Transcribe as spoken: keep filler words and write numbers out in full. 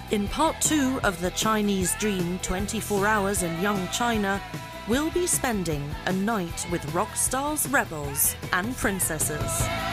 In part two of the Chinese Dream twenty-four hours in Young China, we'll be spending a night with rock stars, rebels, and princesses.